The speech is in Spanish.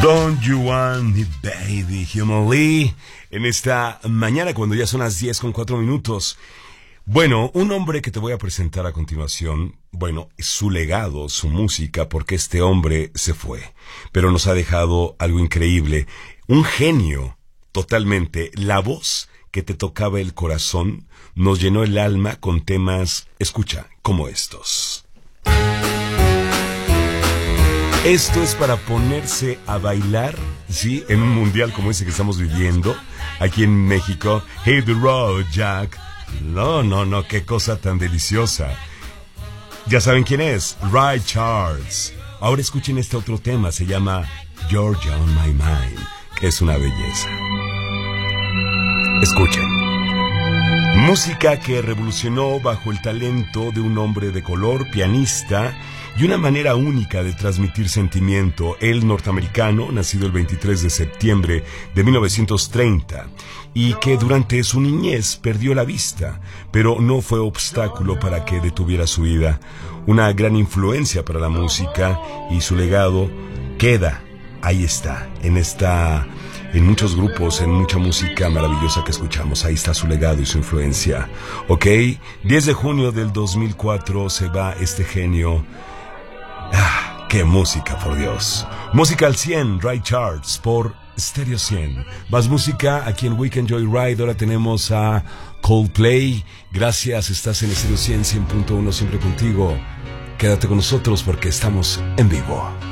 Don't You Want Me Baby, Human Lee, en esta mañana cuando ya son las 10:04. Bueno, un hombre que te voy a presentar a continuación, bueno, su legado, su música, porque este hombre se fue, pero nos ha dejado algo increíble, un genio, totalmente, la voz que te tocaba el corazón, nos llenó el alma con temas, escucha, como estos. Esto es para ponerse a bailar, ¿sí? En un mundial como ese que estamos viviendo, aquí en México. Hit the road, Jack. No, qué cosa tan deliciosa. Ya saben quién es, Ray Charles. Ahora escuchen este otro tema, se llama Georgia on My Mind, que es una belleza. Escuchen. Música que revolucionó bajo el talento de un hombre de color, pianista, y una manera única de transmitir sentimiento. El norteamericano, nacido el 23 de septiembre de 1930, y que durante su niñez perdió la vista, pero no fue obstáculo para que detuviera su vida. Una gran influencia para la música, y su legado queda, ahí está, en muchos grupos, en mucha música maravillosa que escuchamos. Ahí está su legado y su influencia. Ok, 10 de junio del 2004 se va este genio. ¡Qué música, por Dios! Música al 100, Ray Charles, por Stereo 100. Más música aquí en Weekend Joyride. Ahora tenemos a Coldplay. Gracias, estás en Stereo 100, 100.1, siempre contigo. Quédate con nosotros porque estamos en vivo.